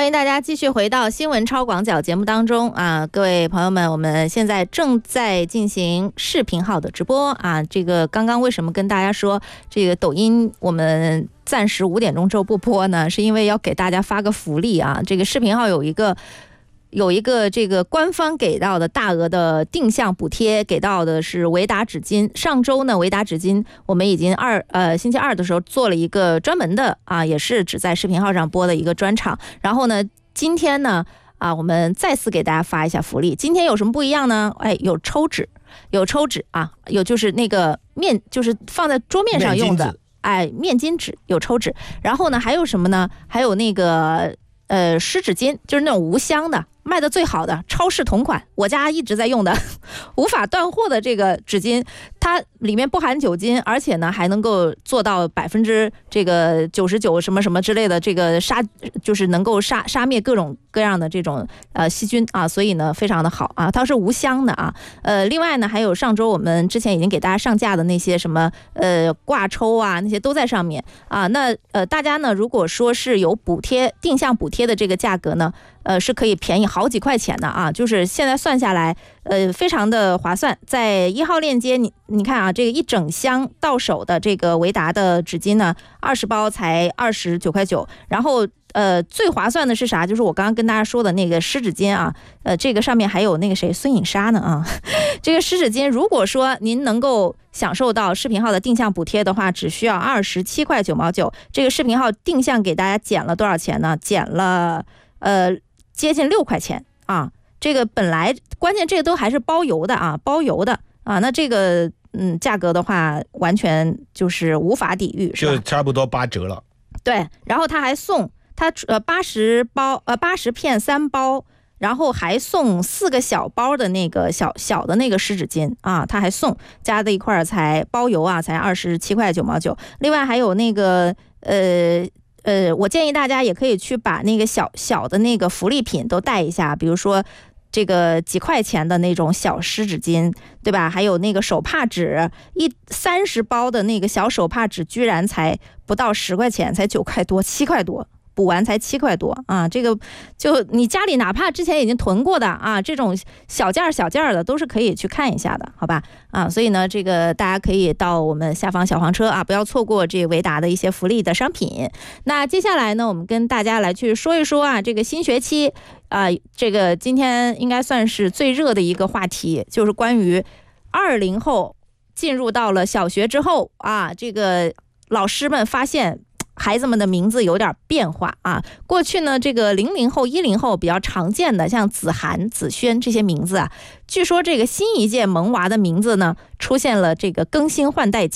欢迎大家继续回到新闻超广角节目当中啊，各位朋友们，我们现在正在进行视频号的直播啊。这个刚刚为什么跟大家说这个抖音我们暂时5点钟之后不播呢？是因为要给大家发个福利啊。这个视频号有一个这个官方给到的大额的定向补贴，给到的是维达纸巾。上周呢，维达纸巾我们已经星期二的时候做了一个专门的啊，也是只在视频号上播的一个专场。然后呢，今天呢我们再次给大家发一下福利。今天有什么不一样呢？有抽纸啊，有就是那个就是放在桌面上用的面巾纸有抽纸。然后呢，还有什么呢？还有那个湿纸巾，就是那种无香的，卖的最好的超市同款，我家一直在用的无法断货的这个纸巾，它里面不含酒精，而且呢还能够做到99%什么什么之类的这个就是能够杀灭各种各样的这种细菌啊，所以呢非常的好啊，它是无香的啊。另外呢还有上周我们之前已经给大家上架的那些什么挂抽啊，那些都在上面啊。那大家呢如果说是有定向补贴的这个价格呢，是可以便宜好几块钱的啊，就是现在算下来非常的划算。在1号链接你看啊，这个一整箱到手的这个维达的纸巾呢，20包才29.9块。然后最划算的是啥？就是我刚刚跟大家说的那个湿纸巾啊，这个上面还有那个孙颖莎呢啊。这个湿纸巾如果说您能够享受到视频号的定向补贴的话，只需要27.9块。这个视频号定向给大家减了多少钱呢？减了接近6块钱啊。这个本来关键这个都还是包邮的啊，那这个价格的话完全就是无法抵御，是吧？ 就差不多8折了。 对，然后他还送他80片3包，然后还送4个小包的那个小的那个湿纸巾啊，他还送，加在一块才包邮啊，才27.9块。另外还有那个我建议大家也可以去把那个小的那个福利品都带一下，比如说这个几块钱的那种小湿纸巾，对吧？还有那个手帕纸，30包的那个小手帕纸居然才不到10块钱，才9块多7块多，补完才7块多啊！这个就你家里哪怕之前已经囤过的啊，这种小件的都是可以去看一下的，好吧？啊，所以呢，这个大家可以到我们下方小黄车啊，不要错过这维达的一些福利的商品。那接下来呢，我们跟大家来去说一说啊，这个新学期啊，这个今天应该算是最热的一个话题，就是关于20后进入到了小学之后啊，这个老师们发现孩子们的名字有点变化啊。过去呢，这个00后、10后比较常见的像子涵、子轩这些名字啊，据说这个新一届萌娃的名字呢出现了这个更新换代